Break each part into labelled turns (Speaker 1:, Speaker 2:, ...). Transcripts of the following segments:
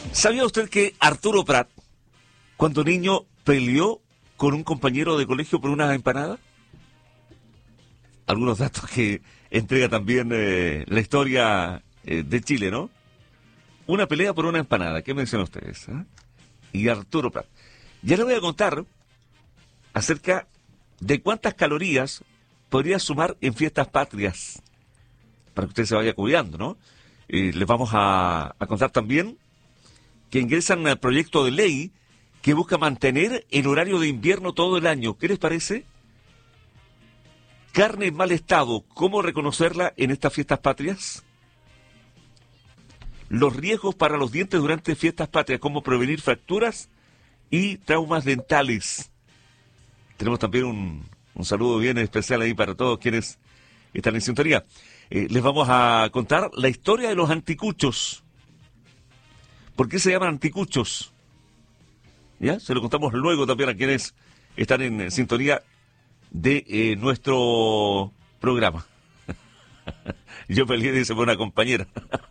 Speaker 1: ¿Sabía usted que Arturo Prat, cuando niño, peleó con un compañero de colegio por una empanada? Algunos datos que entrega también la historia de Chile, ¿no? Una pelea por una empanada, ¿qué mencionan ustedes? Y Arturo Prat. Ya le voy a contar acerca de cuántas calorías podría sumar en fiestas patrias, para que usted se vaya cuidando, ¿no? Les vamos a contar también que ingresan al proyecto de ley que busca mantener el horario de invierno todo el año. ¿Qué les parece? Carne en mal estado, ¿cómo reconocerla en estas fiestas patrias? Los riesgos para los dientes durante fiestas patrias, cómo prevenir fracturas y traumas dentales. Tenemos también un saludo bien especial ahí para todos quienes están en sintonía. Les vamos a contar la historia de los anticuchos. ¿Por qué se llaman anticuchos? ¿Ya? Se lo contamos luego también a quienes están en sintonía de nuestro programa. Yo peleé, dice, por una compañera.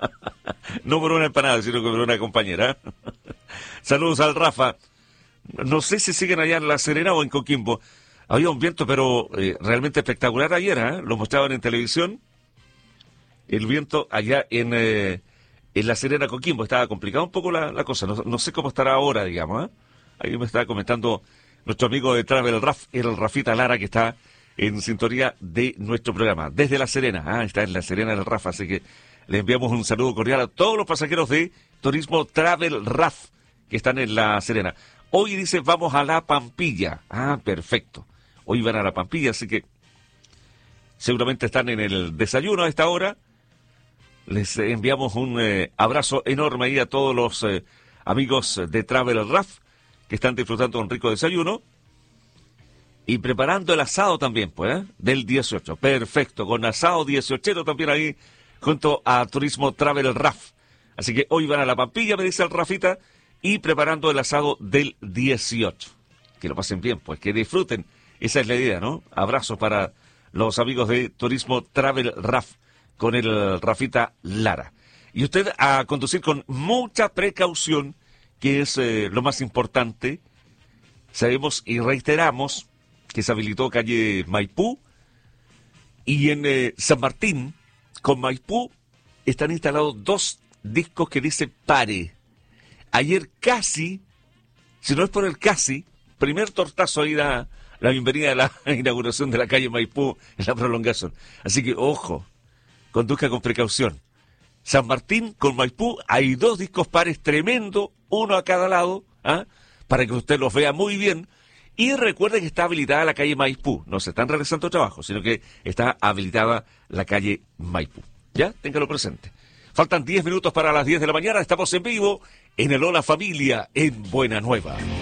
Speaker 1: No por una empanada, sino que por una compañera. Saludos al Rafa. No sé si siguen allá en La Serena o en Coquimbo. Había un viento, pero realmente espectacular ayer, Lo mostraban en televisión. El viento allá en La Serena, Coquimbo. Estaba complicada un poco la cosa. No sé cómo estará ahora, digamos. Ahí me estaba comentando nuestro amigo de Travel Raf, el Rafita Lara, que está en sintonía de nuestro programa. Desde La Serena. Está en La Serena el Rafa. Así que le enviamos un saludo cordial a todos los pasajeros de Turismo Travel Raf que están en La Serena. Hoy dice, vamos a La Pampilla. Perfecto. Hoy van a La Pampilla, así que seguramente están en el desayuno a esta hora. Les enviamos un abrazo enorme ahí a todos los amigos de Travel Raf que están disfrutando un rico desayuno y preparando el asado también, pues, del 18. Perfecto, con asado 18 también ahí junto a Turismo Travel Raf. Así que hoy van a La Pampilla, me dice el Rafita, y preparando el asado del 18. Que lo pasen bien, pues, que disfruten. Esa es la idea, ¿no? Abrazos para los amigos de Turismo Travel Raf con el Rafita Lara. Y usted a conducir con mucha precaución, que es lo más importante. Sabemos y reiteramos que se habilitó calle Maipú y en San Martín con Maipú están instalados 2 discos que dice pare. Ayer casi, si no es por el casi, primer tortazo ahí da la bienvenida a la inauguración de la calle Maipú en la prolongación. Así que, ojo, conduzca con precaución. San Martín con Maipú hay 2 discos pares tremendo, uno a cada lado, para que usted los vea muy bien. Y recuerde que está habilitada la calle Maipú. No se están realizando trabajos, sino que está habilitada la calle Maipú. ¿Ya? Téngalo presente. Faltan 10 minutos para las 10 de la mañana. Estamos en vivo en el Hola Familia en Buena Nueva.